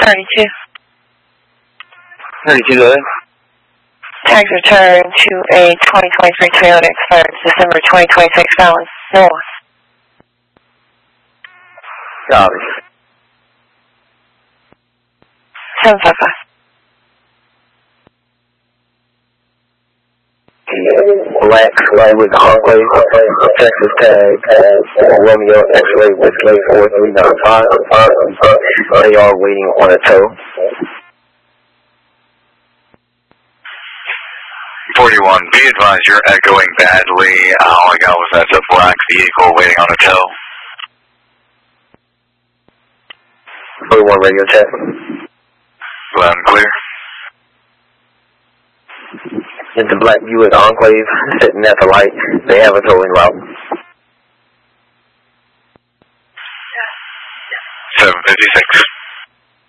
32. 32, go ahead. Tags return to a 2023 Toyota expired December 2026 Fallon North. Copy. 755. Black with Enclave, Texas tag, Romeo X-ray Whiskey 4395. They are waiting on a tow. 41, be advised you're echoing badly. All I got was that's a black vehicle waiting on a tow. 41 radio check. Loud and clear. It's the black Buick Enclave sitting at the light. They have a towing route. 756.